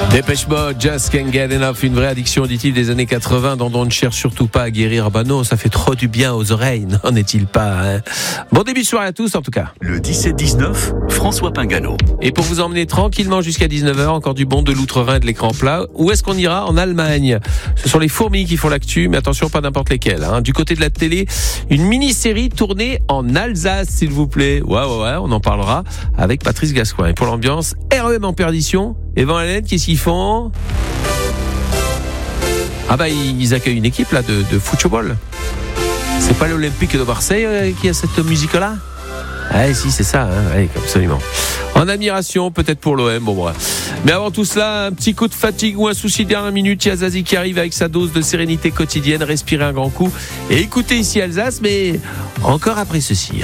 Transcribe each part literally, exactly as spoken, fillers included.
Dépêche Mode, Just Can't Get Enough, une vraie addiction auditive des années quatre-vingts dont on ne cherche surtout pas à guérir. Bah non, ça fait trop du bien aux oreilles, n'en est-il pas hein. Bon début de soirée à tous en tout cas. Le dix-sept dix-neuf, François Pingano. Et pour vous emmener tranquillement jusqu'à dix-neuf heures, encore du bon, de l'outre-Rhin et de l'écran plat. Où est-ce qu'on ira? En Allemagne. Ce sont les fourmis qui font l'actu, mais attention, pas n'importe lesquelles. Hein. Du côté de la télé, une mini-série tournée en Alsace, s'il vous plaît. Ouais, ouais, ouais, on en parlera avec Patrice Gascoin. Et pour l'ambiance, R E M en perdition. Et Van Halen, qu'est-ce qu'ils font? Ah bah ils accueillent une équipe là de, de football. C'est pas l'Olympique de Marseille euh, qui a cette musique-là? Ah si, c'est ça, hein, ouais, absolument. En admiration, peut-être pour l'O M, bon bref. Mais avant tout cela, un petit coup de fatigue ou un souci de dernière minute, il y a Zazie qui arrive avec sa dose de sérénité quotidienne, respirez un grand coup et écoutez ici Alsace, mais encore après ceci.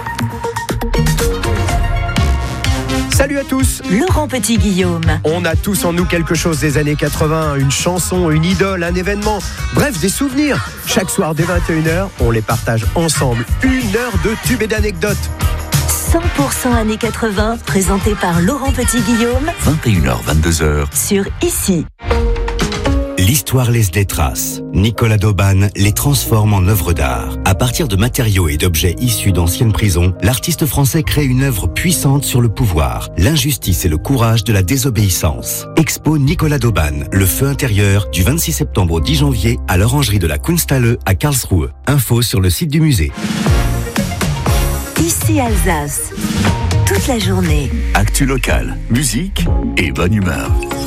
Salut à tous. Laurent Petit-Guillaume. On a tous en nous quelque chose des années quatre-vingts, une chanson, une idole, un événement, bref des souvenirs. Chaque soir dès vingt et une heures, on les partage ensemble. Une heure de tubes et d'anecdotes. cent pour cent années quatre-vingts, présenté par Laurent Petit-Guillaume. vingt et une heures, vingt-deux heures. Sur Ici. L'histoire laisse des traces. Nicolas Dauban les transforme en œuvres d'art. À partir de matériaux et d'objets issus d'anciennes prisons, l'artiste français crée une œuvre puissante sur le pouvoir, l'injustice et le courage de la désobéissance. Expo Nicolas Dauban, le feu intérieur, du vingt-six septembre au dix janvier à l'orangerie de la Kunsthalle à Karlsruhe. Info sur le site du musée. Ici Alsace. Toute la journée. Actu locale, musique et bonne humeur.